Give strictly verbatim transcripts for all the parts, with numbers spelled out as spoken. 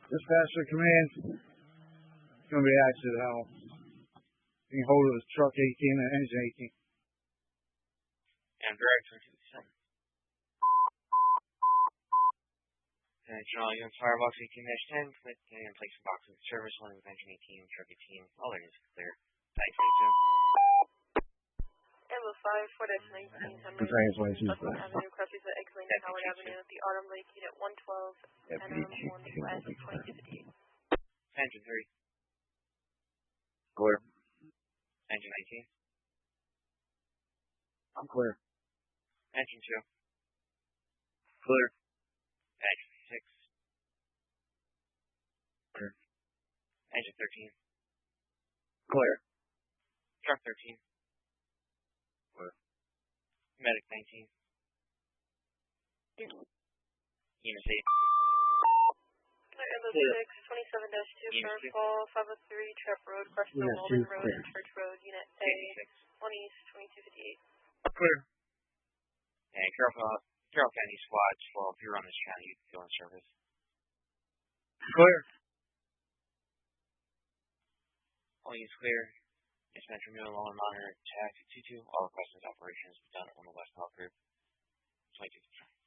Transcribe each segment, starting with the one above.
Dispatcher command. It's going to be accident house. Getting hold of the truck eighteen and engine eighteen. And director seven. Attention all units, Firebox eighteen dash ten, commit and place a box in service, one with engine eighteen, truck eighteen, all areas clear. Type twenty-two. Ambo five, four dash nineteen, Henry, Sutton Avenue, crosses at Egg Lane and Howard Avenue, the Autumn Lake, unit one twelve, N M one West, twenty-two fifty-eight. Engine three. Clear. Engine nineteen. I'm clear. Engine two. Clear. Engine six. Clear. Engine thirteen. Clear. Truck thirteen. Clear. Medic nineteen. Unit eight. Ambo six, twenty-seven dash two, Firefall, five oh three, Trap Road, Cresthill, Walden Road, and Church Road, Unit A, one East, twenty-two fifty-eight. Clear. And Carroll, Carroll County squads, well, if you're on this county, you can go in service. Clear. All units clear. It's Metro New and Law and Monitor, Tax two two, all requested operations done on the West Hawk Group. twenty-two.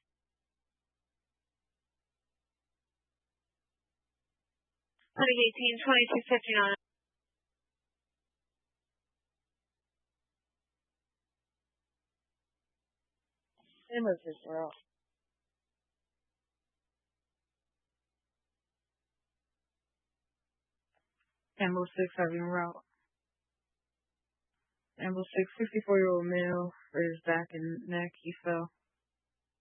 Medic eighteen, twenty-two fifty-nine. Ambo six, we're out. Ambo six, having route. Ambo six, fifty-four-year-old male, hurt his back and neck, he fell.